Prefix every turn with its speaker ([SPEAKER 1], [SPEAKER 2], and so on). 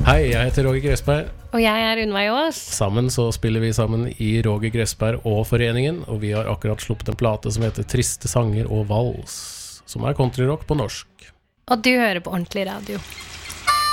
[SPEAKER 1] Hei, jeg heter Roger Gressberg.
[SPEAKER 2] Og jeg Unnveig Aas.
[SPEAKER 1] Sammen så spiller vi sammen i Roger Gressberg og Foreningen, og vi har akkurat sluppet en plate som heter Triste sanger og vals, som countryrock på norsk.
[SPEAKER 2] Og du hører på Ordentlig Radio.